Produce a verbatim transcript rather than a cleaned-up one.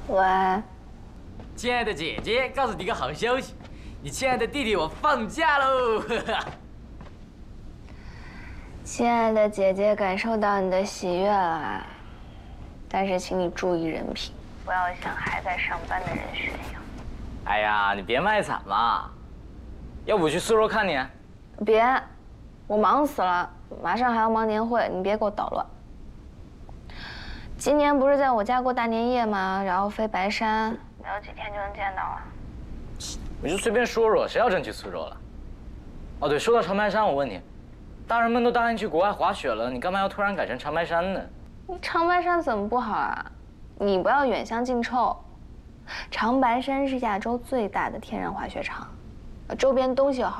喂， 亲爱的姐姐，告诉你个好消息，你亲爱的弟弟我放假喽！ 亲爱的姐姐，感受到你的喜悦了，但是请你注意人品，不要像还在上班的人炫耀。 哎呀，你别卖惨嘛，要不我去苏州看你？ 别，我忙死了，马上还要忙年会，你别给我捣乱。今年不是在我家过大年夜吗？然后飞白山，没有几天就能见到了。 我就随便说说，谁要真去苏州了？哦，对，说到长白山，我问你，大人们都答应去国外滑雪了，你干嘛要突然改成长白山呢？ 你长白山怎么不好啊？你不要远香近臭。长白山是亚洲最大的天然滑雪场，周边东西有好。